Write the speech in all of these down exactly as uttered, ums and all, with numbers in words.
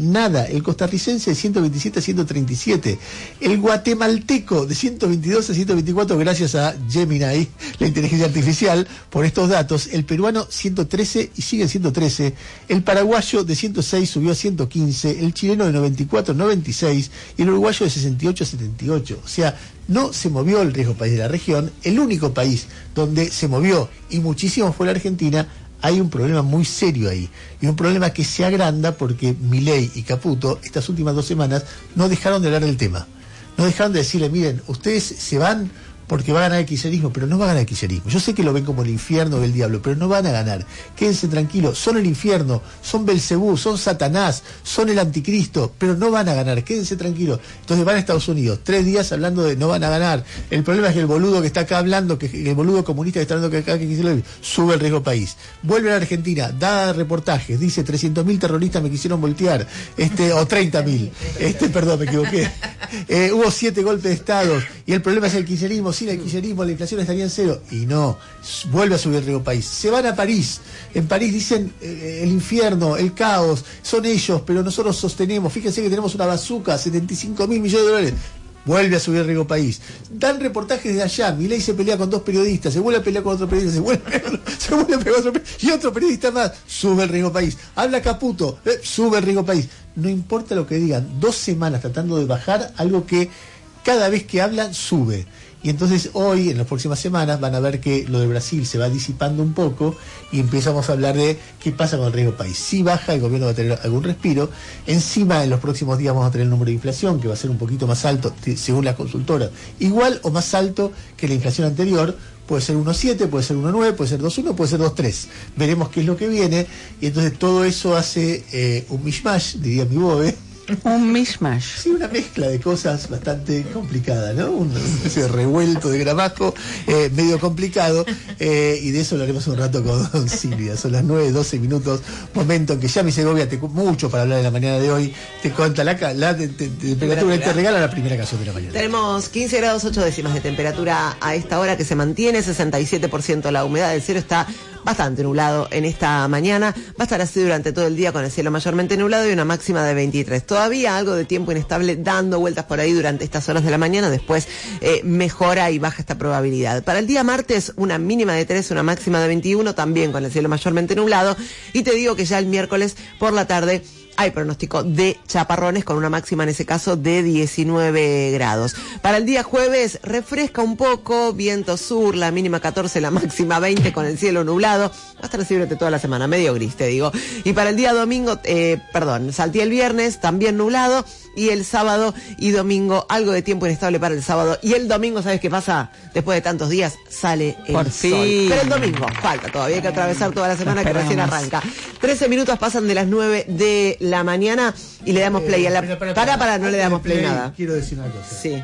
nada. El costarricense de ciento veintisiete a ciento treinta y siete. El guatemalteco de ciento veintidós a ciento veinticuatro, gracias a Gemini, la inteligencia artificial, por estos datos. El peruano ciento trece y sigue en ciento trece. El paraguayo de ciento seis subió a ciento quince. El chileno de noventa y cuatro a noventa y seis. Y el uruguayo de sesenta y ocho a setenta y ocho. O sea, no se movió el riesgo país de la región. El único país donde se movió, y muchísimo, fue la Argentina. Hay un problema muy serio ahí, y un problema que se agranda porque Milei y Caputo estas últimas dos semanas no dejaron de hablar del tema, no dejaron de decirle, miren, ustedes se van porque va a ganar el kirchnerismo, pero no va a ganar el kirchnerismo. Yo sé que lo ven como el infierno del diablo, pero no van a ganar. Quédense tranquilos, son el infierno, son Belcebú, son Satanás, son el anticristo, pero no van a ganar, quédense tranquilos. Entonces van a Estados Unidos, tres días hablando de no van a ganar. El problema es que el boludo que está acá hablando, que el boludo comunista que está hablando acá, que quisiera, sube el riesgo país. Vuelve a la Argentina, da reportajes, dice trescientos mil terroristas me quisieron voltear, este, o treinta mil, este, perdón, me equivoqué. Eh, hubo siete golpes de Estado, y el problema es el kirchnerismo. Sin el kirchnerismo la inflación estaría en cero, y no, vuelve a subir el riesgo país. Se van a París, en París dicen eh, el infierno, el caos, son ellos, pero nosotros sostenemos, fíjense que tenemos una bazooka, setenta y cinco mil millones de dólares. Vuelve a subir el riesgo país. Dan reportajes de allá. Milei se pelea con dos periodistas, se vuelve a pelear con otro periodista, se vuelve, se vuelve a pelear con otro periodista, y otro periodista más. Sube el riesgo país. Habla Caputo, eh, sube el riesgo país. No importa lo que digan, dos semanas tratando de bajar algo que cada vez que hablan sube. Y entonces hoy, en las próximas semanas, van a ver que lo de Brasil se va disipando un poco y empezamos a hablar de qué pasa con el riesgo país. Si baja, el gobierno va a tener algún respiro. Encima, en los próximos días vamos a tener el número de inflación, que va a ser un poquito más alto, según las consultoras. Igual o más alto que la inflación anterior. Puede ser uno coma siete, puede ser uno coma nueve, puede ser dos coma uno, puede ser dos coma tres. Veremos qué es lo que viene. Y entonces todo eso hace eh, un mishmash, diría mi bobe. Un mishmash. Sí, una mezcla de cosas bastante complicada, ¿no? Un, ese revuelto de gramajo eh, medio complicado, eh, y de eso hablaremos un rato con don Silvia. Son las nueve, doce minutos, momento en que Yami Segovia, te mucho para hablar en la mañana de hoy, te cuenta la, la de, de, de temperatura y te regala la primera canción de la mañana. Tenemos quince grados ocho décimas de temperatura a esta hora, que se mantiene, sesenta y siete por ciento la humedad del cielo, está bastante nublado en esta mañana. Va a estar así durante todo el día, con el cielo mayormente nublado y una máxima de veintitrés. Todavía algo de tiempo inestable dando vueltas por ahí durante estas horas de la mañana. Después eh, mejora y baja esta probabilidad. Para el día martes, una mínima de tres, una máxima de veintiuno, también con el cielo mayormente nublado. Y te digo que ya el miércoles por la tarde hay pronóstico de chaparrones, con una máxima en ese caso de diecinueve grados. Para el día jueves refresca un poco, viento sur, la mínima catorce, la máxima veinte, con el cielo nublado. Va a estar así durante toda la semana, medio gris, te digo. Y para el día domingo, eh, perdón, salté el viernes, también nublado. Y el sábado y domingo, algo de tiempo inestable para el sábado. Y el domingo, ¿sabes qué pasa? Después de tantos días, sale el Por sol. fin. Pero el domingo, falta todavía, hay que atravesar toda la semana que recién arranca. trece minutos pasan de las nueve de la mañana y le damos play a la... Eh, para, para, para, para, no le damos play, play nada. Quiero decir una cosa. Sí.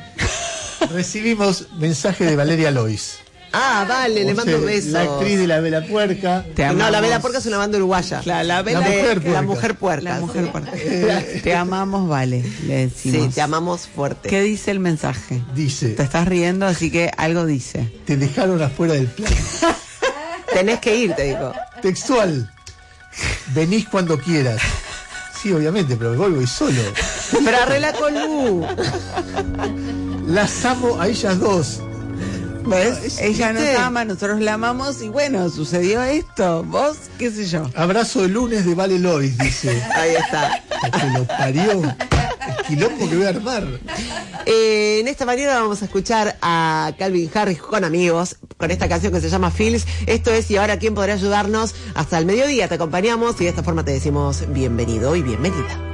Recibimos mensaje de Valeria Lois. Ah, vale, le mando un beso. La actriz de La Vela Puerca. Te No, amamos. La Vela Puerca es una banda uruguaya. La, la, vela La de- mujer puerca. La puerca. mujer puerca. La mujer sí. puerca. Eh, Te amamos, vale, le decimos. Sí, te amamos fuerte. ¿Qué dice el mensaje? Dice, Te estás riendo, así que algo dice. te dejaron afuera del plan. Tenés que ir, te digo. Textual. Venís cuando quieras. Sí, obviamente, pero me voy, voy solo. Pero arregla con Lu. Las amo a ellas dos. ¿Ves? Ella nos ¿viste? ama, nosotros la amamos y bueno, sucedió esto. Vos, qué sé yo. Abrazo de lunes de Vale Lois, dice. Ahí está. La que lo parió. El quilombo que voy a armar. Eh, en esta mañana vamos a escuchar a Calvin Harris con amigos, con esta canción que se llama Feels. Esto es Y ahora quién podrá ayudarnos. Hasta el mediodía te acompañamos y de esta forma te decimos bienvenido y bienvenida.